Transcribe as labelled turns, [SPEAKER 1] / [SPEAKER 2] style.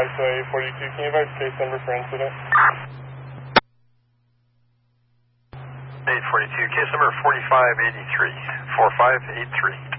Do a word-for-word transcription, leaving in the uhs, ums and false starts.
[SPEAKER 1] five to eight forty-two. Can you advise case number for incident?
[SPEAKER 2] eight forty-two, case number forty-five eighty-three, forty-five eighty-three.